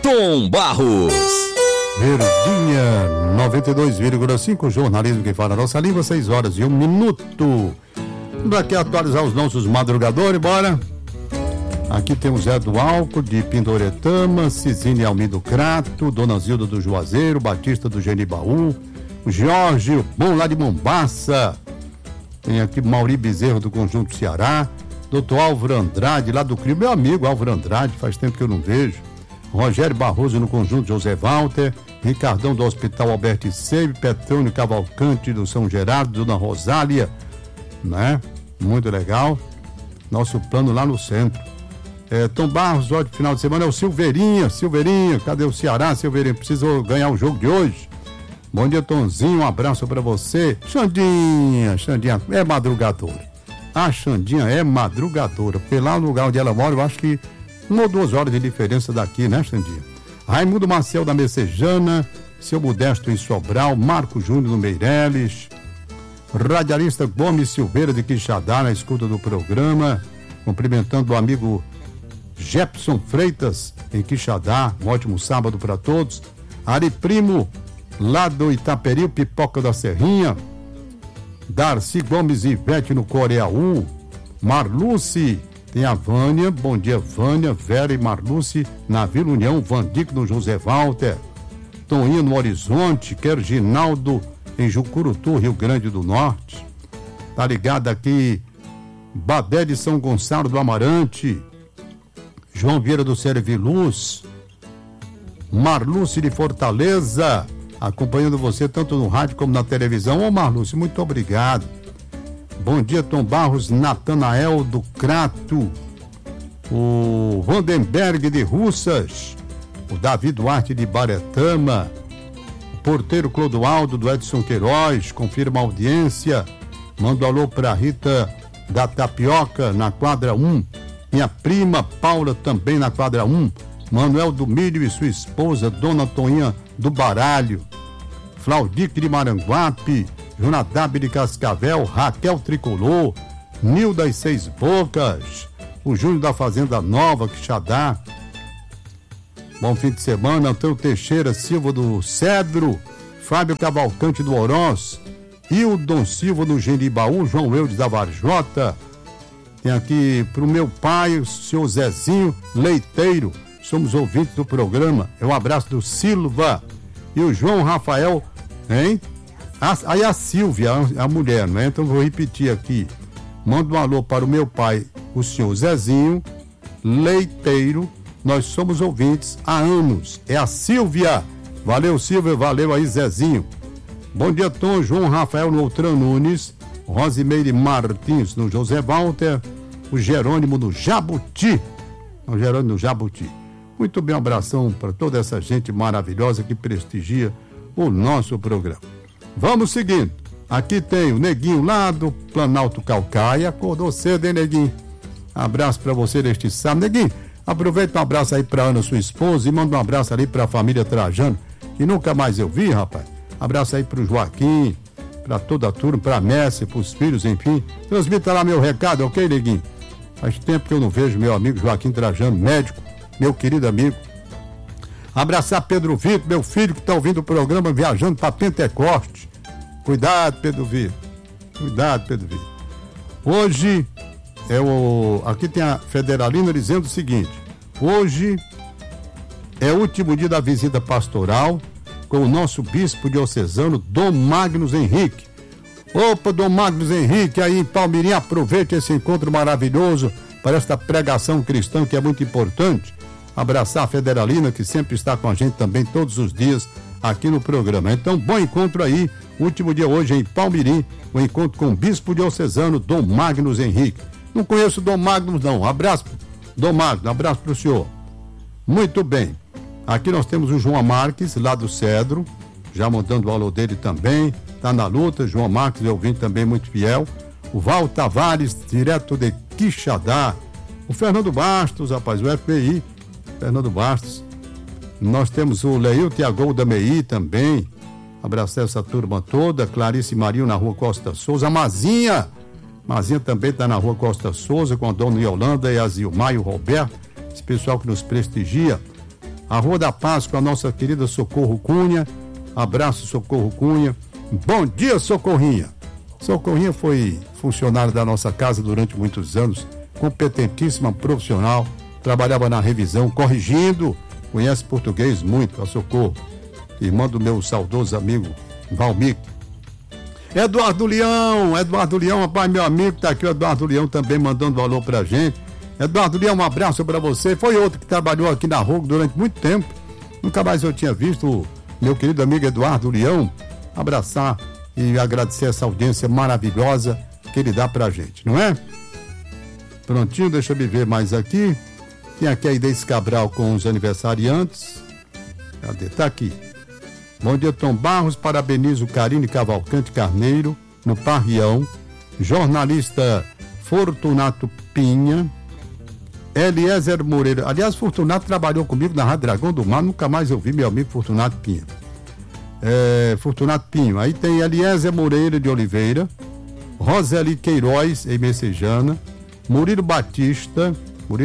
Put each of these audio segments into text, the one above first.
Tom Barros. Verdinha 92,5, jornalismo que fala a nossa língua, 6h01. Daqui a atualizar os nossos madrugadores, bora. Aqui temos Zé do Álcool, de Pindoretama, Cisine Almido Crato, Dona Zilda do Juazeiro, Batista do Genibaú, o Jorge, o bom lá de Mombaça. Tem aqui Mauri Bezerro do Conjunto Ceará, Dr. Álvaro Andrade, lá do CRIO, meu amigo Álvaro Andrade, faz tempo que eu não vejo. Rogério Barroso no Conjunto José Walter, Ricardão do Hospital Alberto Seib, Petrônio Cavalcante do São Gerardo, Dona Rosália, né? Muito legal. Nosso plano lá no centro. Tom Barros, hoje final de semana é o Silveirinha, cadê o Ceará, Silveirinha? Precisou ganhar o jogo de hoje. Bom dia, Tonzinho, um abraço pra você. Xandinha é madrugadora. A Xandinha é madrugadora, porque lá no lugar onde ela mora, eu acho que 1 ou 2 horas de diferença daqui, né, Xandinha? Raimundo Marcel da Messejana, seu Modesto em Sobral, Marco Júnior no Meireles, radialista Gomes Silveira de Quixadá, na escuta do programa, cumprimentando o amigo Jefferson Freitas em Quixadá, um ótimo sábado para todos. Ari Primo, lá do Itaperi, Pipoca da Serrinha, Darcy Gomes e Ivete no Coreaú, Marluce, tem a Vânia, bom dia Vânia, Vera e Marluce na Vila União, Vandico no José Walter, Toninho no Horizonte, Ginaldo em Jucurutu, Rio Grande do Norte, tá ligado aqui, Badé de São Gonçalo do Amarante, João Vieira do Serviluz, Marluce de Fortaleza, acompanhando você tanto no rádio como na televisão. Ô Marluce, muito obrigado. Bom dia, Tom Barros, Natanael do Crato, o Vandenberg de Russas, o Davi Duarte de Baretama, o porteiro Clodoaldo do Edson Queiroz, confirma a audiência, manda um alô pra Rita da Tapioca, na quadra 1, minha prima Paula também na quadra 1, Manuel do Milho e sua esposa, Dona Toninha do Baralho, Flaudique de Maranguape, Jonadab de Cascavel, Raquel Tricolor, Nilda e Seis Bocas, o Júnior da Fazenda Nova, Quixadá. Bom fim de semana, Antônio Teixeira Silva do Cedro, Fábio Cavalcante do Oroz, Hildon Silva do Genibaú, João Eudes da Varjota. Tem aqui pro meu pai, o senhor Zezinho Leiteiro, somos ouvintes do programa. É um abraço do Silva. E o João Rafael, hein? Aí a Silvia, a mulher, né? Então vou repetir aqui. Manda um alô para o meu pai, o senhor Zezinho Leiteiro. Nós somos ouvintes há anos. É a Silvia. Valeu, Silvia. Valeu aí, Zezinho. Bom dia, Tom. João Rafael no Outran Nunes. Rosimeire Martins no José Walter. O Jerônimo no Jabuti. O Jerônimo no Jabuti. Muito bem, um abração para toda essa gente maravilhosa que prestigia o nosso programa. Vamos seguindo. Aqui tem o Neguinho lá do Planalto Calcaia. Acordou cedo, hein, Neguinho? Abraço para você neste sábado. Neguinho, aproveita um abraço aí para Ana, sua esposa, e manda um abraço ali para a família Trajano, que nunca mais eu vi, rapaz. Abraço aí para o Joaquim, para toda a turma, para a Messi, para os filhos, enfim. Transmita lá meu recado, ok, Neguinho? Faz tempo que eu não vejo meu amigo Joaquim Trajano, médico, meu querido amigo. Abraçar Pedro Vitor, meu filho que está ouvindo o programa, viajando para Pentecoste. Cuidado, Pedro Vitor. Cuidado, Pedro Vitor. Hoje, aqui tem a Federalina dizendo o seguinte: hoje é o último dia da visita pastoral com o nosso bispo diocesano, Dom Magnus Henrique. Opa, Dom Magnus Henrique, aí em Palmirim, aproveite esse encontro maravilhoso para esta pregação cristã que é muito importante. Abraçar a Federalina, que sempre está com a gente também todos os dias aqui no programa. Então, bom encontro aí, último dia hoje em Palmirim, o encontro com o bispo diocesano, Dom Magnus Henrique. Não conheço o Dom Magnus, não. Abraço, Dom Magnus, abraço para o senhor. Muito bem. Aqui nós temos o João Marques, lá do Cedro, já mandando o alô dele também. Está na luta, João Marques, ouvinte também muito fiel. O Val Tavares, direto de Quixadá. O Fernando Bastos, rapaz, o FBI, Fernando Bastos. Nós temos o Leil Tiago da MEI também. Abraçar essa turma toda. Clarice Marinho na Rua Costa Souza. A Mazinha também está na Rua Costa Souza com a dona Yolanda e a Zilmar e o Roberto. Esse pessoal que nos prestigia. a Rua da Paz com a nossa querida Socorro Cunha. Abraço, Socorro Cunha. Bom dia, Socorrinha. Socorrinha foi funcionária da nossa casa durante muitos anos, competentíssima, profissional, trabalhava na revisão, corrigindo, conhece português muito, a Socorro. Irmã do meu saudoso amigo Valmir. Eduardo Leão, rapaz, meu amigo, tá aqui o Eduardo Leão também mandando valor pra gente. Eduardo Leão, um abraço pra você. Foi outro que trabalhou aqui na Rogo durante muito tempo. Nunca mais eu tinha visto o meu querido amigo Eduardo Leão. Abraçar e agradecer essa audiência maravilhosa que ele dá pra gente, não é? Prontinho, deixa eu me ver mais aqui. Tem aqui a Inês Cabral com os aniversariantes. Cadê? Tá aqui. Bom dia, Tom Barros, parabenizo Karine Cavalcante Carneiro, no Parrião, jornalista Fortunato Pinha, Eliezer Moreira. Aliás, Fortunato trabalhou comigo na Rádio Dragão do Mar, nunca mais eu vi meu amigo Fortunato Pinha. Fortunato Pinho. Aí tem Eliezer Moreira de Oliveira, Roseli Queiroz, em Messejana, Murilo Batista,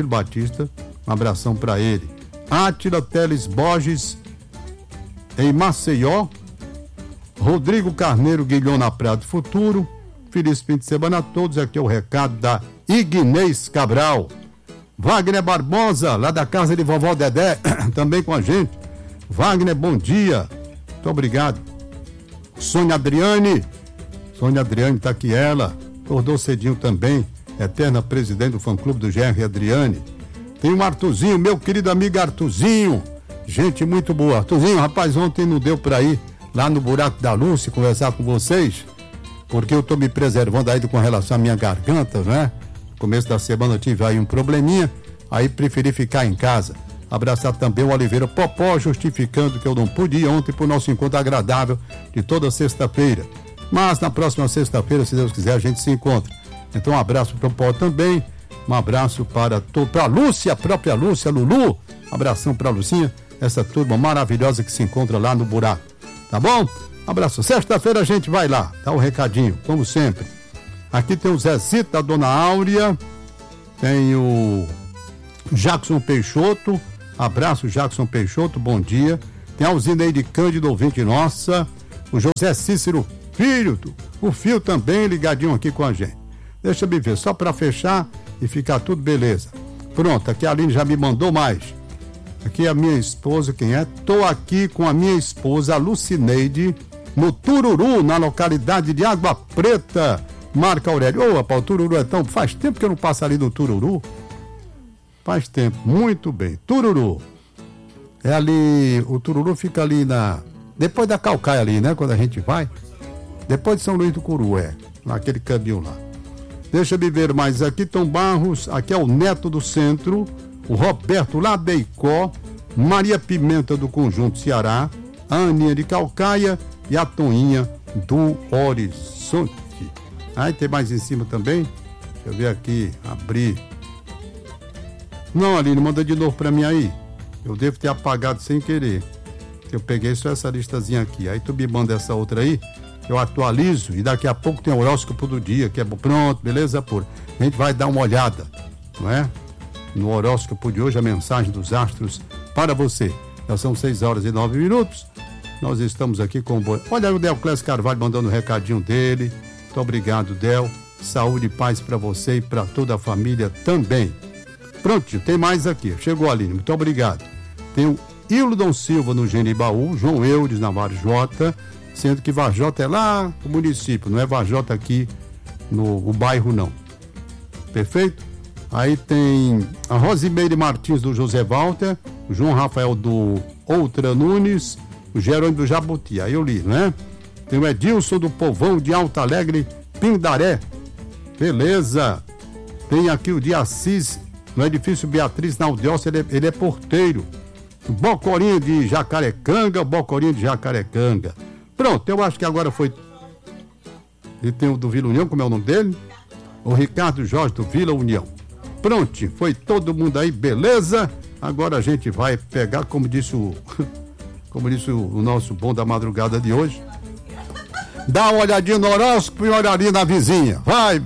um abração para ele. Átila Teles Borges, em Maceió, Rodrigo Carneiro Guilhom na Praia do Futuro. Feliz fim de semana a todos. Aqui é o recado da Ignez Cabral. Wagner Barbosa, lá da casa de vovó Dedé, também com a gente. Wagner, bom dia. Muito obrigado. Sônia Adriane tá aqui ela. Acordou cedinho também. Eterna presidente do fã-clube do GR Adriane. Tem o Artuzinho, meu querido amigo Artuzinho. Gente muito boa. Artuzinho, rapaz, ontem não deu pra ir lá no Buraco da Lúcia conversar com vocês, porque eu tô me preservando aí com relação à minha garganta, né? No começo da semana eu tive aí um probleminha, aí preferi ficar em casa. Abraçar também o Oliveira Popó, justificando que eu não pude ir ontem pro nosso encontro agradável de toda sexta-feira. Mas na próxima sexta-feira, se Deus quiser, a gente se encontra. Então um abraço pro Popó também, um abraço para a Lúcia, a própria Lúcia, Lulu, abração pra Lucinha, essa turma maravilhosa que se encontra lá no Buraco, tá bom? Abraço. Sexta-feira a gente vai lá, dá um recadinho, como sempre. Aqui tem o Zezito, a Dona Áurea, tem o Jackson Peixoto, abraço Jackson Peixoto, bom dia. Tem a Alzineide Cândido, ouvinte nossa, o José Cícero Filho, o Fio também ligadinho aqui com a gente. Deixa eu me ver, só para fechar e ficar tudo beleza. Pronto, aqui a Aline já me mandou mais. Aqui a minha esposa, quem é? Tô aqui com a minha esposa, a Lucineide, no Tururu, na localidade de Água Preta, Marco Aurélio. Ô, rapaz, o Tururu é tão... Faz tempo que eu não passo ali no Tururu. Faz tempo, muito bem. Tururu. É ali, o Tururu fica ali depois da Calcaia ali, né? Quando a gente vai. Depois de São Luís do Curu, naquele caminho lá. Deixa eu ver mais aqui, Tom Barros, aqui é o Neto do Centro, o Roberto Labeicó, Maria Pimenta do Conjunto Ceará, a Aninha de Calcaia e a Toinha do Horizonte. Aí tem mais em cima também, deixa eu ver aqui, abrir. Não, Aline, manda de novo pra mim aí, eu devo ter apagado sem querer, eu peguei só essa listazinha aqui, aí tu me manda essa outra aí, eu atualizo e daqui a pouco tem o horóscopo do dia, que é pronto, beleza, pura. A gente vai dar uma olhada, não é? No horóscopo de hoje, a mensagem dos astros para você. Já são 6h09. Nós estamos aqui com o... Olha o Delclésio Carvalho mandando o recadinho dele. Muito obrigado, Del. Saúde e paz para você e para toda a família também. Pronto, tem mais aqui. Chegou a Aline, muito obrigado. Tem o Hildon Silva no Genibaú, João Eudes na Varjota, sendo que Varjota é lá o município, não é Varjota aqui no bairro não. Perfeito? Aí tem a Rosimeire Martins do José Walter, o João Rafael do Outra Nunes, o Jerônimo do Jabuti, aí eu li, né? Tem o Edilson do Povão de Alto Alegre, Pindaré, beleza. Tem aqui o de Assis, no edifício Beatriz, na Aldeócia, ele é porteiro. O Bocorinha de Jacarecanga, Pronto, eu acho que agora foi... E tem o do Vila União, como é o nome dele? O Ricardo Jorge do Vila União. Pronto, foi todo mundo aí, beleza? Agora a gente vai pegar, como disse o nosso bom da madrugada de hoje, dá uma olhadinha no horóscopo e uma olhadinha na vizinha. Vai!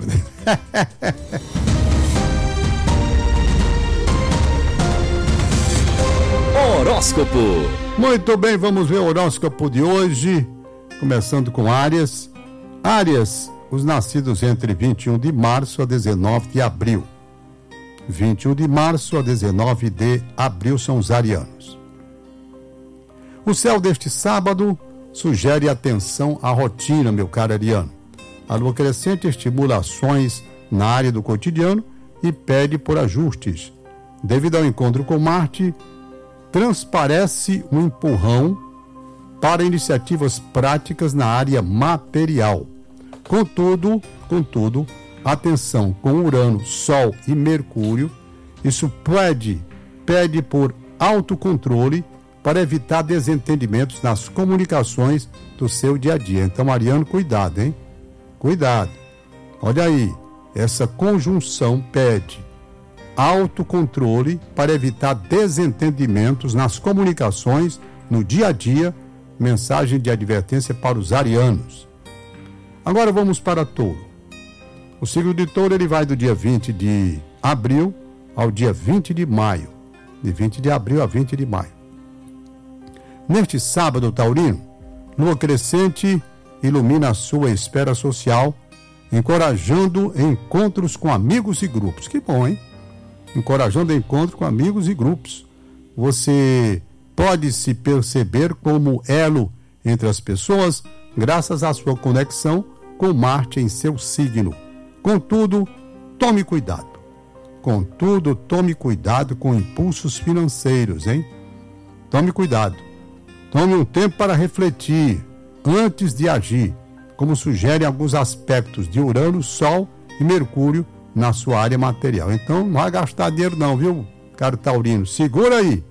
Horóscopo. Muito bem, vamos ver o horóscopo de hoje, começando com Áries. Áries, os nascidos entre 21 de março a 19 de abril. 21 de março a 19 de abril são os arianos. O céu deste sábado sugere atenção à rotina, meu caro ariano. A lua crescente estimula ações na área do cotidiano e pede por ajustes. Devido ao encontro com Marte, transparece um empurrão para iniciativas práticas na área material. Contudo, atenção com Urano, Sol e Mercúrio, isso pede por autocontrole para evitar desentendimentos nas comunicações do seu dia a dia. Então, ariano, cuidado, hein? Cuidado. Olha aí, essa conjunção pede autocontrole para evitar desentendimentos nas comunicações no dia a dia. Mensagem de advertência para os arianos. Agora vamos para Touro. O signo de Touro ele vai do dia 20 de abril ao dia 20 de maio. De 20 de abril a 20 de maio. Neste sábado, taurino, lua crescente ilumina a sua esfera social, encorajando encontros com amigos e grupos. Que bom, hein? Encorajando encontros com amigos e grupos. Você pode se perceber como elo entre as pessoas, graças à sua conexão com Marte em seu signo. Contudo, tome cuidado. Tome cuidado com impulsos financeiros, hein? Tome cuidado. Tome um tempo para refletir antes de agir, como sugerem alguns aspectos de Urano, Sol e Mercúrio na sua área material. Então, não vai gastar dinheiro não, viu, caro taurino? Segura aí.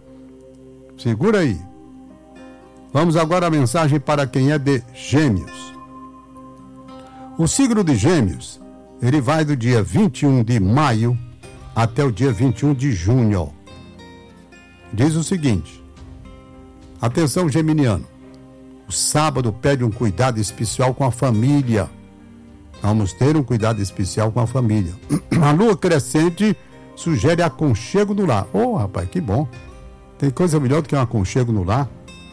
Vamos agora à mensagem para quem é de Gêmeos. O signo de Gêmeos, ele vai do dia 21 de maio até o dia 21 de junho. Diz o seguinte: atenção, geminiano. O sábado pede um cuidado especial com a família. Vamos ter um cuidado especial com a família. A lua crescente sugere aconchego no lar. Rapaz, que bom. Tem coisa melhor do que um aconchego no lar.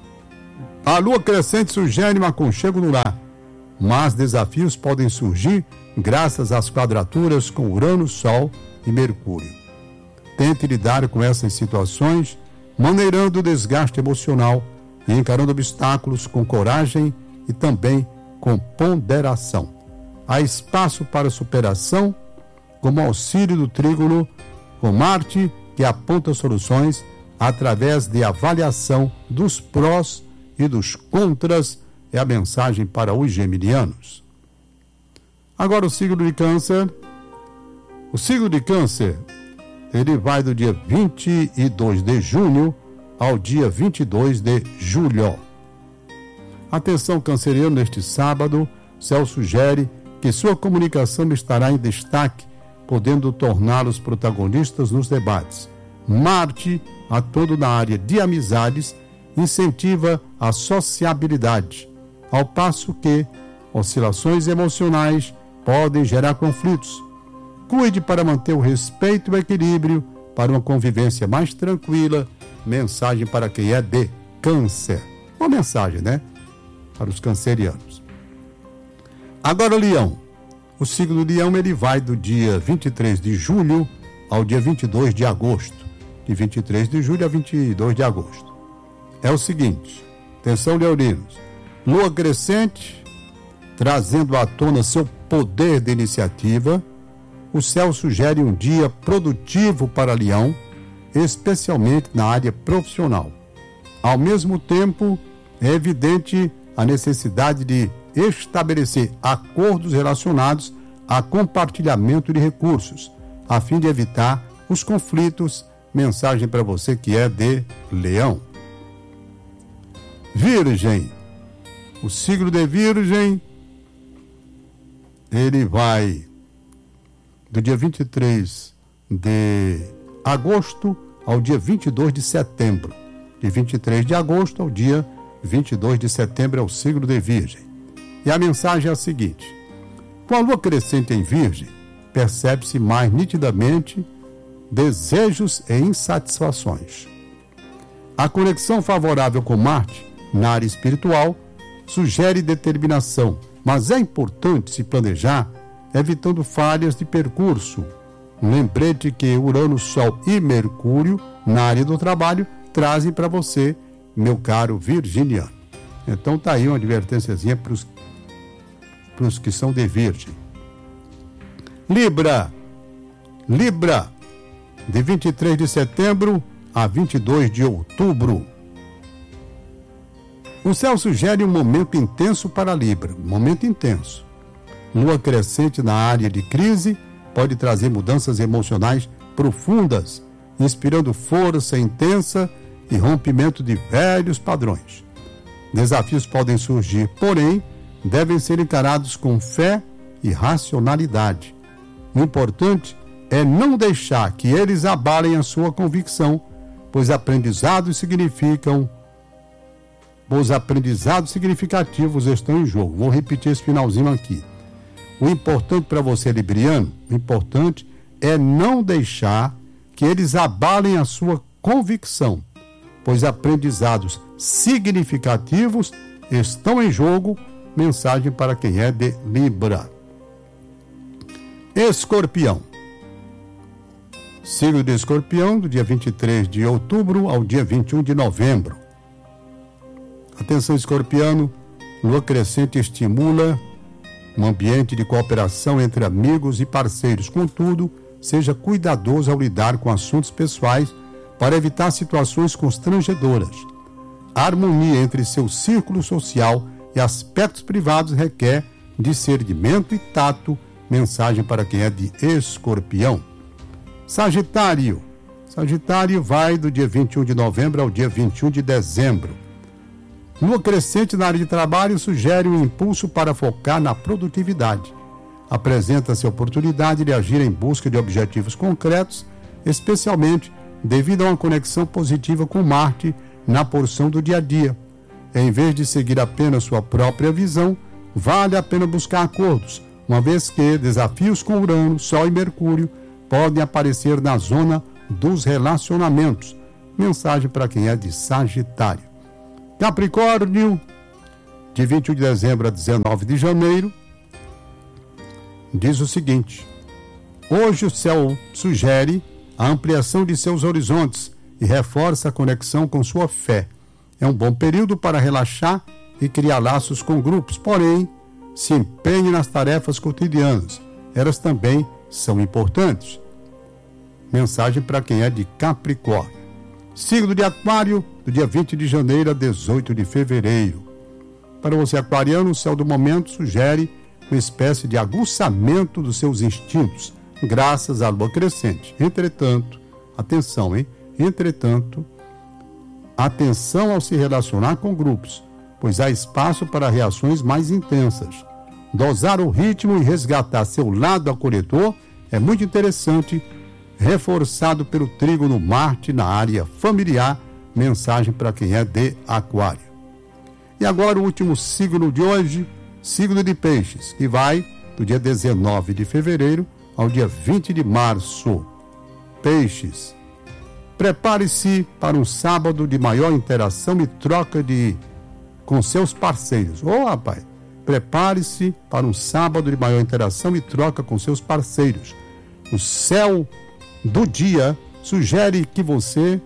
A lua crescente sugere um aconchego no lar. Mas desafios podem surgir graças às quadraturas com Urano, Sol e Mercúrio. Tente lidar com essas situações maneirando o desgaste emocional e encarando obstáculos com coragem e também com ponderação. Há espaço para superação, como auxílio do trígono com Marte, que aponta soluções através de avaliação dos prós e dos contras, é a mensagem para os geminianos. Agora o signo de Câncer. O signo de Câncer, ele vai do dia 22 de junho ao dia 22 de julho. Atenção, canceriano, neste sábado, o céu sugere que sua comunicação estará em destaque, podendo torná-los protagonistas nos debates. Marte, atuando na área de amizades, incentiva a sociabilidade, ao passo que oscilações emocionais podem gerar conflitos. Cuide para manter o respeito e o equilíbrio para uma convivência mais tranquila. Mensagem para quem é de Câncer. Uma mensagem, né? Para os cancerianos. Agora, Leão. O signo do Leão, ele vai do dia 23 de julho ao dia 22 de agosto. De 23 de julho a 22 de agosto. É o seguinte. Atenção, leoninos. Lua crescente, trazendo à tona seu poder de iniciativa. O céu sugere um dia produtivo para Leão, especialmente na área profissional. Ao mesmo tempo, é evidente a necessidade de estabelecer acordos relacionados a compartilhamento de recursos, a fim de evitar os conflitos. Mensagem para você que é de Leão. Virgem. O signo de Virgem, ele vai do dia 23 de agosto ao dia 22 de setembro. De 23 de agosto ao dia 22 de setembro é o signo de Virgem. E a mensagem é a seguinte: com a lua crescente em Virgem, percebe-se mais nitidamente desejos e insatisfações. A conexão favorável com Marte, na área espiritual, sugere determinação, mas é importante se planejar, evitando falhas de percurso. Um lembrete que Urano, Sol e Mercúrio, na área do trabalho, trazem para você, meu caro virginiano. Então tá aí uma advertênciazinha para os que são de Virgem. Libra, de 23 de setembro a 22 de outubro. O céu sugere um momento intenso para Libra, um momento intenso. Lua crescente na área de crise pode trazer mudanças emocionais profundas, inspirando força intensa e rompimento de velhos padrões. Desafios podem surgir, porém, devem ser encarados com fé e racionalidade. O importante é não deixar que eles abalem a sua convicção, pois aprendizados significativos estão em jogo. Vou repetir esse finalzinho aqui. O importante para você, libriano, o importante é não deixar que eles abalem a sua convicção, pois aprendizados significativos estão em jogo. Mensagem para quem é de Libra. Escorpião. Signo de Escorpião, do dia 23 de outubro ao dia 21 de novembro. Atenção, escorpiano, lua crescente estimula um ambiente de cooperação entre amigos e parceiros. Contudo, seja cuidadoso ao lidar com assuntos pessoais para evitar situações constrangedoras. A harmonia entre seu círculo social e aspectos privados requer discernimento e tato. Mensagem para quem é de Escorpião. Sagitário. Sagitário vai do dia 21 de novembro ao dia 21 de dezembro. Lua crescente na área de trabalho sugere um impulso para focar na produtividade. Apresenta-se a oportunidade de agir em busca de objetivos concretos, especialmente devido a uma conexão positiva com Marte na porção do dia a dia. Em vez de seguir apenas sua própria visão, vale a pena buscar acordos, uma vez que desafios com Urano, Sol e Mercúrio podem aparecer na zona dos relacionamentos. Mensagem para quem é de Sagitário. Capricórnio, de 21 de dezembro a 19 de janeiro, diz o seguinte: hoje o céu sugere a ampliação de seus horizontes e reforça a conexão com sua fé. É um bom período para relaxar e criar laços com grupos, porém, se empenhe nas tarefas cotidianas. Elas também são importantes. Mensagem para quem é de Capricórnio. Signo de Aquário, do dia 20 de janeiro a 18 de fevereiro. Para você aquariano, o céu do momento sugere uma espécie de aguçamento dos seus instintos, graças à lua crescente. Entretanto, atenção, atenção ao se relacionar com grupos, pois há espaço para reações mais intensas. Dosar o ritmo e resgatar seu lado acolhedor é muito interessante, reforçado pelo trígono Marte na área familiar. Mensagem para quem é de Aquário. E agora o último signo de hoje, signo de Peixes, que vai do dia 19 de fevereiro ao dia 20 de março. Peixes. Prepare-se para um sábado de maior interação e troca com seus parceiros. Rapaz, prepare-se para um sábado de maior interação e troca com seus parceiros. O céu do dia sugere que você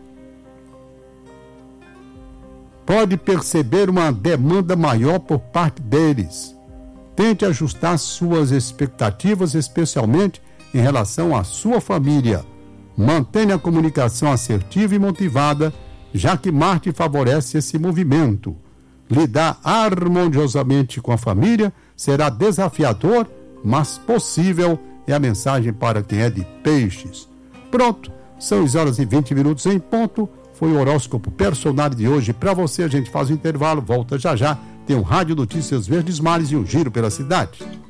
pode perceber uma demanda maior por parte deles. Tente ajustar suas expectativas, especialmente em relação à sua família. Mantenha a comunicação assertiva e motivada, já que Marte favorece esse movimento. Lidar harmoniosamente com a família será desafiador, mas possível. É a mensagem para quem é de Peixes. Pronto, são 6h20 em ponto. Foi o horóscopo personário de hoje. Para você, a gente faz o intervalo, volta já já. Tem um Rádio Notícias Verdes Mares e um giro pela cidade.